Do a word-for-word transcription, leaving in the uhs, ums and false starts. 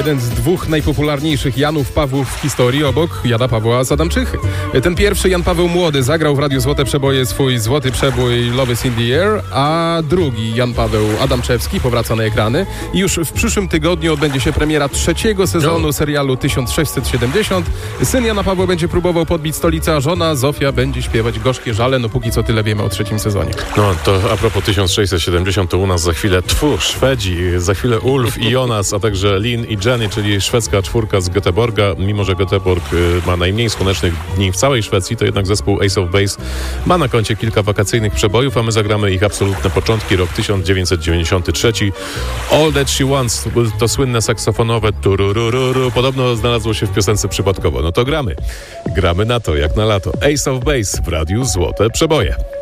Jeden z dwóch najpopularniejszych Janów Pawłów w historii obok Jana Pawła z Adamczychy. Ten pierwszy, Jan Paweł Młody, zagrał w Radiu Złote Przeboje swój złoty przebój Love is in the air, a drugi, Jan Paweł Adamczewski, powraca na ekrany. I już w przyszłym tygodniu odbędzie się premiera trzeciego sezonu serialu tysiąc sześćset siedemdziesiąt. Syn Jana Pawła będzie próbował podbić stolicę, a żona Zofia będzie śpiewać Gorzkie żale. No póki co tyle wiemy o trzecim sezonie. No to a propos tysiąc sześćset siedemdziesiąt, to u nas za chwilę tfu, Szwedzi, za chwilę Ulf i Jonas, a także Lin i Jenny, czyli szwedzka czwórka z Göteborga. Mimo że Göteborg y, ma najmniej słonecznych dni w całej Szwecji, to jednak zespół Ace of Base ma na koncie kilka wakacyjnych przebojów, a my zagramy ich absolutne początki, rok tysiąc dziewięćset dziewięćdziesiąty trzeci. All That She Wants, to słynne saksofonowe tururururu, podobno znalazło się w piosence przypadkowo. No to gramy. Gramy na to, jak na lato. Ace of Base w Radiu Złote Przeboje.